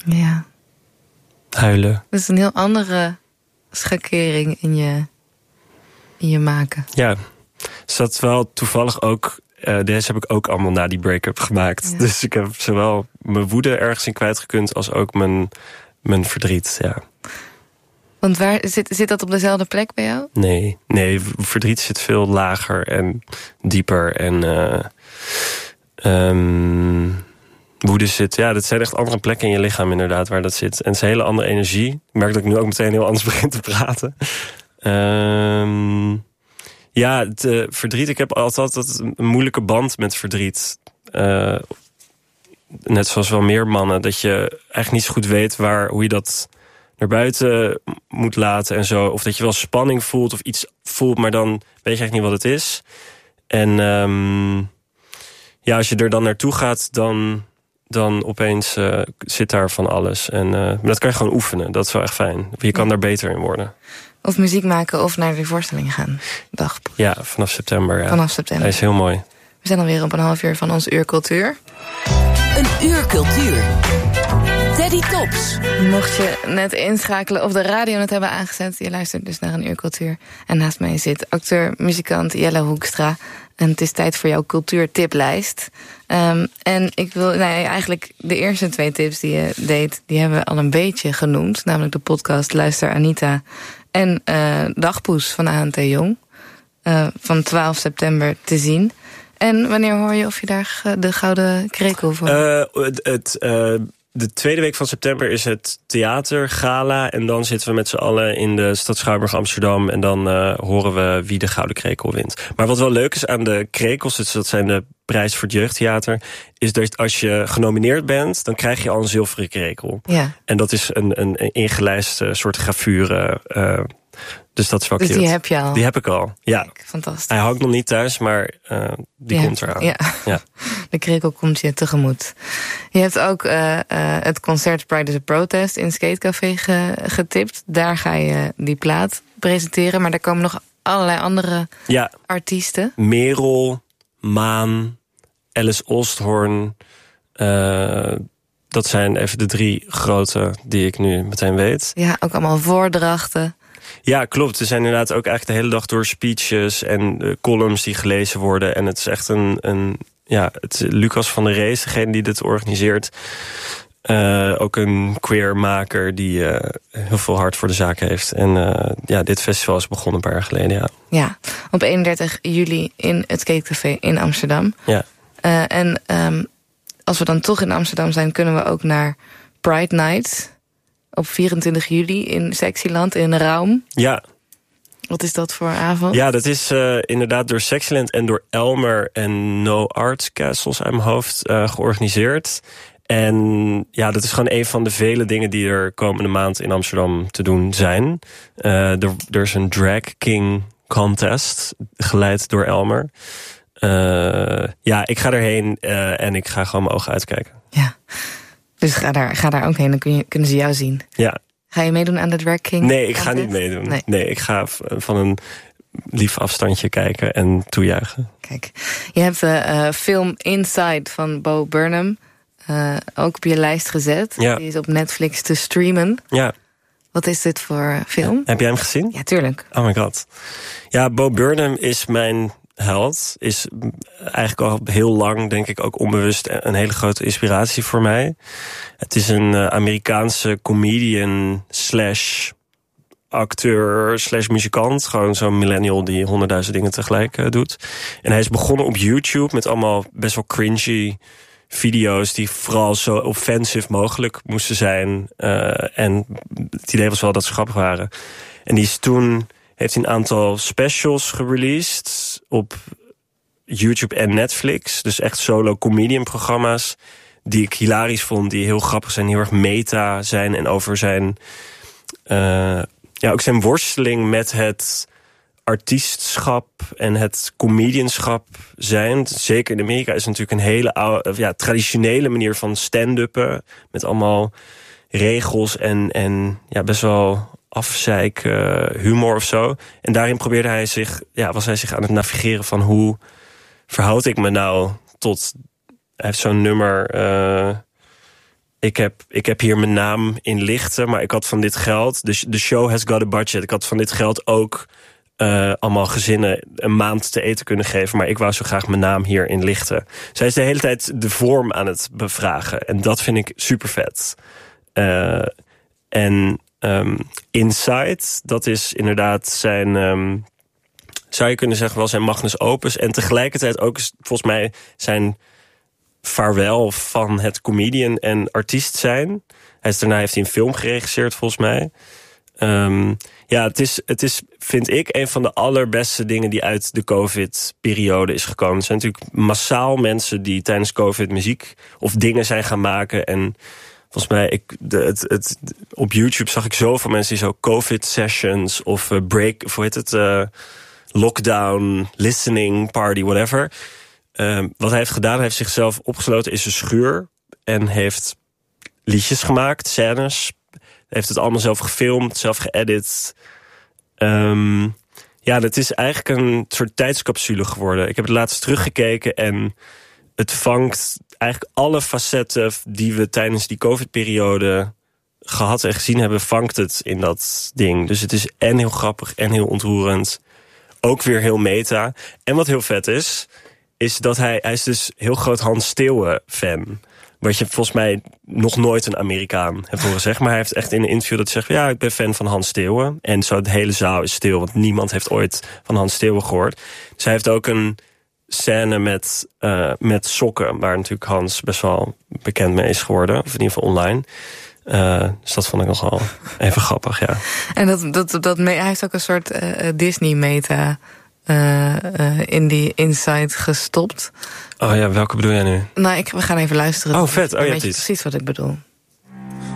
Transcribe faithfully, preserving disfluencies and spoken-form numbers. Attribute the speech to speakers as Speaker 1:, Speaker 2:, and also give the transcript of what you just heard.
Speaker 1: Ja.
Speaker 2: Huilen.
Speaker 1: Dat is een heel andere schakering in je, in je maken.
Speaker 2: Ja, dus dat wel toevallig ook... Uh, deze heb ik ook allemaal na die break-up gemaakt. Ja. Dus ik heb zowel mijn woede ergens in kwijtgekund... als ook mijn, mijn verdriet, ja.
Speaker 1: Want waar zit, zit dat op dezelfde plek bij jou?
Speaker 2: Nee, nee, verdriet zit veel lager en dieper. En uh, um, woede zit... Ja, dat zijn echt andere plekken in je lichaam inderdaad waar dat zit. En het is een hele andere energie. Ik merk dat ik nu ook meteen heel anders begin te praten. Um, ja, het uh, verdriet. Ik heb altijd, altijd een moeilijke band met verdriet. Uh, net zoals wel meer mannen. Dat je eigenlijk niet zo goed weet waar, hoe je dat... naar buiten moet laten en zo. Of dat je wel spanning voelt of iets voelt... maar dan weet je eigenlijk niet wat het is. En um, ja, als je er dan naartoe gaat... dan, dan opeens uh, zit daar van alles. En uh, dat kan je gewoon oefenen. Dat is wel echt fijn. Je kan ja. daar beter in worden.
Speaker 1: Of muziek maken of naar de voorstelling gaan. Dag.
Speaker 2: Ja, vanaf september. Ja.
Speaker 1: Vanaf september.
Speaker 2: Dat is heel mooi.
Speaker 1: We zijn alweer op een half uur van ons Uur Cultuur.
Speaker 3: Een Uur Cultuur. Teddy Tops.
Speaker 1: Mocht je net inschakelen of de radio net hebben aangezet... je luistert dus naar een Uur Cultuur. En naast mij zit acteur, muzikant Jelle Hoekstra. En het is tijd voor jouw cultuurtiplijst. Um, en ik wil nou ja, eigenlijk de eerste twee tips die je deed... die hebben we al een beetje genoemd. Namelijk de podcast Luister Anita en uh, Dagpoes van A N T Jong. Uh, van twaalf september te zien. En wanneer hoor je of je daar de Gouden Krekel voor?
Speaker 2: Uh, het... het uh... De tweede week van september is het theatergala. En dan zitten we met z'n allen in de Stad Schouwburg Amsterdam. En dan uh, horen we wie de Gouden Krekel wint. Maar wat wel leuk is aan de krekels, dus dat zijn de prijs voor het jeugdtheater... is dat als je genomineerd bent, dan krijg je al een zilveren krekel.
Speaker 1: Ja.
Speaker 2: En dat is een, een, een ingelijste soort gravure... Uh, Dus dat is wel
Speaker 1: dus
Speaker 2: cute.
Speaker 1: Die heb je al?
Speaker 2: Die heb ik al, ja.
Speaker 1: Kijk, fantastisch.
Speaker 2: Hij hangt nog niet thuis, maar uh, die
Speaker 1: ja,
Speaker 2: komt eraan.
Speaker 1: Ja. Ja. De krekel komt je tegemoet. Je hebt ook uh, uh, het concert Pride is a Protest in Skatecafé ge, getipt. Daar ga je die plaat presenteren. Maar daar komen nog allerlei andere ja. artiesten.
Speaker 2: Merel, Maan, Alice Oosthoorn. Uh, dat zijn even de drie grote die ik nu meteen weet.
Speaker 1: Ja, ook allemaal voordrachten.
Speaker 2: Ja, klopt. Er zijn inderdaad ook eigenlijk de hele dag door speeches en uh, columns die gelezen worden. En het is echt een... een ja, het, Lucas van der Rees, degene die dit organiseert. Uh, ook een queermaker die uh, heel veel hart voor de zaak heeft. En uh, ja, dit festival is begonnen een paar jaar geleden, ja.
Speaker 1: Ja, op eenendertig juli in het Skatecafé in Amsterdam.
Speaker 2: Ja.
Speaker 1: Uh, en um, als we dan toch in Amsterdam zijn, kunnen we ook naar Pride Night... op vierentwintig juli in Sexyland in Raum.
Speaker 2: Ja.
Speaker 1: Wat is dat voor avond?
Speaker 2: Ja, dat is uh, inderdaad door Sexyland en door Elmer en No Arts Castles uit mijn hoofd uh, georganiseerd. En ja, dat is gewoon een van de vele dingen die er komende maand in Amsterdam te doen zijn. Uh, er, er is een drag king contest, geleid door Elmer. Uh, ja, ik ga erheen uh, en ik ga gewoon mijn ogen uitkijken.
Speaker 1: Ja. Dus ga daar, ga daar ook heen, dan kun je, kunnen ze jou zien.
Speaker 2: Ja.
Speaker 1: Ga je meedoen aan de Drag King?
Speaker 2: Nee, ik ga niet meedoen. Nee. nee, ik ga van een lief afstandje kijken en toejuichen.
Speaker 1: Kijk, je hebt de uh, film Inside van Bo Burnham uh, ook op je lijst gezet.
Speaker 2: Ja.
Speaker 1: Die is op Netflix te streamen.
Speaker 2: Ja.
Speaker 1: Wat is dit voor film?
Speaker 2: Ja. Heb jij hem gezien?
Speaker 1: Ja, tuurlijk.
Speaker 2: Oh my god. Ja, Bo Burnham is mijn held. Is eigenlijk al heel lang, denk ik, ook onbewust een hele grote inspiratie voor mij. Het is een uh, Amerikaanse comedian slash acteur slash muzikant. Gewoon zo'n millennial die honderdduizend dingen tegelijk uh, doet. En hij is begonnen op YouTube met allemaal best wel cringy video's die vooral zo offensive mogelijk moesten zijn. Uh, en het idee was wel dat ze grappig waren. En die is toen... heeft een aantal specials gereleased op YouTube en Netflix. Dus echt solo comedian programma's die ik hilarisch vond, die heel grappig zijn, heel erg meta zijn en over zijn uh, ja, ook zijn worsteling met het artiestschap en het comedianschap zijn. Zeker in Amerika is het natuurlijk een hele oude, ja, traditionele manier van stand-uppen met allemaal regels en, en ja, best wel afzeik uh, humor of zo. En daarin probeerde hij zich, ja, was hij zich aan het navigeren van hoe verhoud ik me nou tot... Hij heeft zo'n nummer... Uh, ik heb, ik heb hier mijn naam in lichten, maar ik had van dit geld... De, de show has got a budget. Ik had van dit geld ook uh, allemaal gezinnen een maand te eten kunnen geven... maar ik wou zo graag mijn naam hierin lichten. Zij is de hele tijd de vorm aan het bevragen. En dat vind ik super vet. Uh, en um, Inside, dat is inderdaad zijn... Um, zou je kunnen zeggen wel zijn magnus opus. En tegelijkertijd ook volgens mij zijn... vaarwel van het comedian en artiest zijn. Hij is, daarna heeft hij een film geregisseerd, volgens mij. Um, ja, het is, het is, vind ik, een van de allerbeste dingen... die uit de COVID-periode is gekomen. Er zijn natuurlijk massaal mensen die tijdens COVID muziek... of dingen zijn gaan maken. En volgens mij, ik, de, het, het, op YouTube zag ik zoveel mensen... die zo COVID-sessions of uh, break... of hoe heet het? Uh, lockdown, listening, party, whatever... Uh, wat hij heeft gedaan, hij heeft zichzelf opgesloten in zijn schuur... en heeft liedjes gemaakt, scènes. Heeft het allemaal zelf gefilmd, zelf geëdit. Um, ja, het is eigenlijk een soort tijdscapsule geworden. Ik heb het laatst teruggekeken en het vangt eigenlijk alle facetten... die we tijdens die COVID-periode gehad en gezien hebben... vangt het in dat ding. Dus het is en heel grappig en heel ontroerend. Ook weer heel meta. En wat heel vet is... is dat hij, hij is dus heel groot Hans Steeuwen-fan. Wat je volgens mij nog nooit een Amerikaan hebt horen zeggen. Maar hij heeft echt in een interview dat hij zegt... ja, ik ben fan van Hans Steeuwen. En zo de hele zaal is stil, want niemand heeft ooit van Hans Steeuwen gehoord. Dus hij heeft ook een scène met, uh, met sokken... waar natuurlijk Hans best wel bekend mee is geworden. Of in ieder geval online. Uh, dus dat vond ik nogal even grappig, ja.
Speaker 1: En dat, dat, dat, hij heeft ook een soort uh, Disney-meta... Uh, uh, in die Inside gestopt.
Speaker 2: Oh ja, welke bedoel jij nu?
Speaker 1: Nou, ik, we gaan even luisteren.
Speaker 2: Oh, vet. Oh,
Speaker 1: dan
Speaker 2: ja,
Speaker 1: weet je
Speaker 2: iets.
Speaker 1: precies wat ik bedoel.